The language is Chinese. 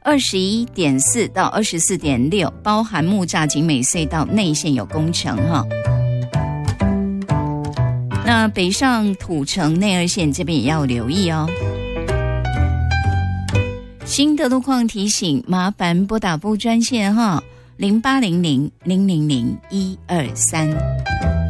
21.4到24.6，包含木栅景美隧道内线有工程哈。那北上土城内二线这边也要留意哦。新的路况提醒，麻烦拨打部专线哈，0800-000-123。